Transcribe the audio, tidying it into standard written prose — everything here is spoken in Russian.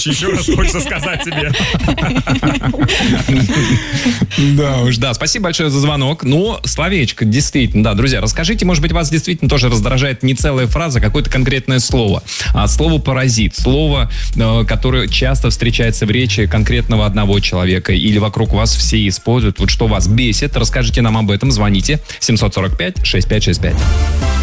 Следующий, еще раз хочется сказать тебе. Да уж, да. Спасибо большое за звонок. Ну, словечко, действительно, да, друзья, расскажите, может быть, вас действительно тоже раздражает не целая фраза, а какое-то конкретное слово. Слово «паразит», слово, которое часто встречается в речи конкретного одного человека или вокруг вас все используют. Вот что вас бесит, расскажите нам об этом, звоните 745-6565.